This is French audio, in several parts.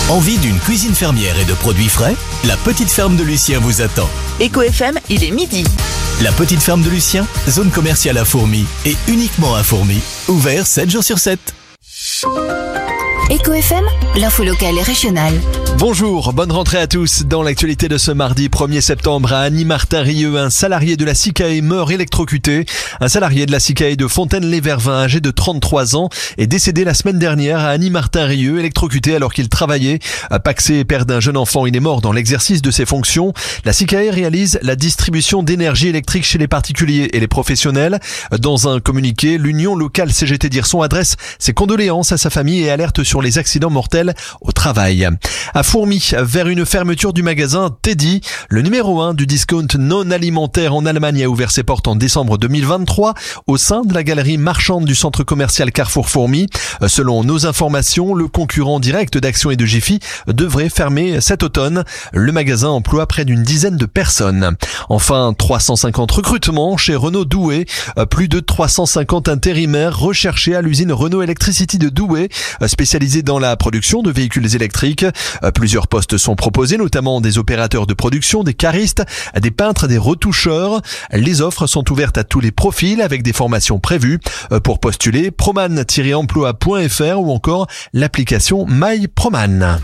Envie d'une cuisine fermière et de produits frais? La petite ferme de Lucien vous attend. Éco FM, il est midi. La petite ferme de Lucien, zone commerciale à Fourmies et uniquement à Fourmies. Ouvert 7 jours sur 7. Éco FM, l'info locale et régionale. Bonjour, bonne rentrée à tous. Dans l'actualité de ce mardi 1er septembre, à Annie-Martin-Rieux, un salarié de la SICAE meurt électrocuté. Un salarié de la SICAE de Fontaine-les-Vervins, âgé de 33 ans, est décédé la semaine dernière à Annie-Martin-Rieux, électrocuté alors qu'il travaillait. Pacsé, père d'un jeune enfant, il est mort dans l'exercice de ses fonctions. La SICAE réalise la distribution d'énergie électrique chez les particuliers et les professionnels. Dans un communiqué, l'Union locale CGT d'Hirson adresse ses condoléances à sa famille et alerte sur les accidents mortels au travail. À Fourmies, vers une fermeture du magasin Teddy, le numéro 1 du discount non alimentaire en Allemagne a ouvert ses portes en décembre 2023 au sein de la galerie marchande du centre commercial Carrefour Fourmies. Selon nos informations, le concurrent direct d'Action et de Jiffy devrait fermer cet automne. Le magasin emploie près d'une dizaine de personnes. Enfin, 350 recrutements chez Renault Douai. Plus de 350 intérimaires recherchés à l'usine Renault Electricity de Douai, spécialisée dans la production de véhicules électriques. Plusieurs postes sont proposés, notamment des opérateurs de production, des caristes, des peintres, des retoucheurs. Les offres sont ouvertes à tous les profils avec des formations prévues. Pour postuler, proman-emploi.fr ou encore l'application MyProman.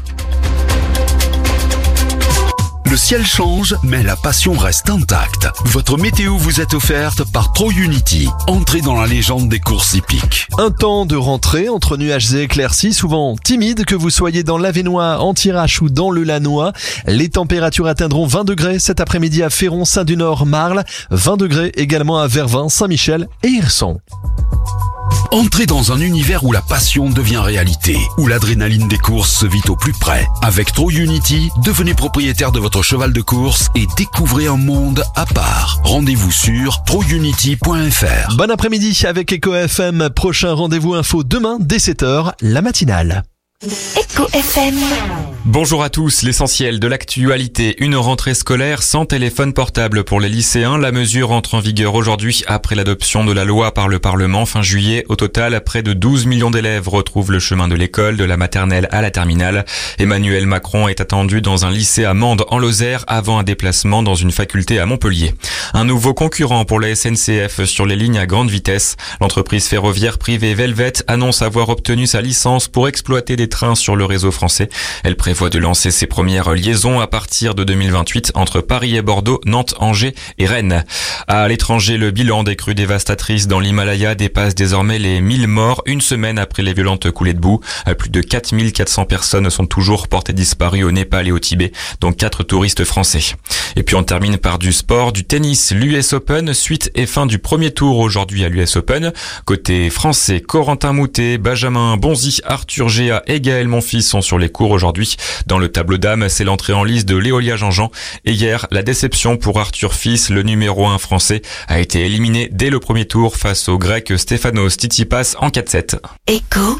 Le ciel change, mais la passion reste intacte. Votre météo vous est offerte par TroUnity. Entrez dans la légende des courses hippiques. Un temps de rentrée entre nuages et éclaircies, souvent timide, que vous soyez dans l'Avesnois, Antirache ou dans le Lannoy. Les températures atteindront 20 degrés cet après-midi à Féron, Saint-du-Nord, Marle. 20 degrés également à Vervins, Saint-Michel et Hirson. Entrez dans un univers où la passion devient réalité, où l'adrénaline des courses se vit au plus près. Avec TroUnity, devenez propriétaire de votre cheval de course et découvrez un monde à part. Rendez-vous sur TroUnity.fr. Bon après-midi avec Éco FM. Prochain rendez-vous info demain dès 7h, la matinale. Éco FM. Bonjour à tous, l'essentiel de l'actualité. Une rentrée scolaire sans téléphone portable pour les lycéens. La mesure entre en vigueur aujourd'hui après l'adoption de la loi par le Parlement fin juillet. Au total, près de 12 millions d'élèves retrouvent le chemin de l'école, de la maternelle à la terminale. Emmanuel Macron est attendu dans un lycée à Mende en Lozère avant un déplacement dans une faculté à Montpellier. Un nouveau concurrent pour la SNCF sur les lignes à grande vitesse. L'entreprise ferroviaire privée Velvet annonce avoir obtenu sa licence pour exploiter des trains sur le réseau français. Elle prévoit de lancer ses premières liaisons à partir de 2028 entre Paris et Bordeaux, Nantes, Angers et Rennes. À l'étranger, le bilan des crues dévastatrices dans l'Himalaya dépasse désormais les 1000 morts une semaine après les violentes coulées de boue. Plus de 4400 personnes sont toujours portées disparues au Népal et au Tibet, dont 4 touristes français. Et puis on termine par du sport, du tennis, l'US Open, suite et fin du premier tour aujourd'hui à l'US Open. Côté français, Corentin Moutet, Benjamin Bonzi, Arthur Géa et Gaël Monfils sont sur les cours aujourd'hui. Dans le tableau dames, c'est l'entrée en lice de Léolia Jean-Jean. Et hier, la déception pour Arthur Fils, le numéro 1 français, a été éliminé dès le premier tour face au grec Stefanos Tsitsipas en 4-7. Éco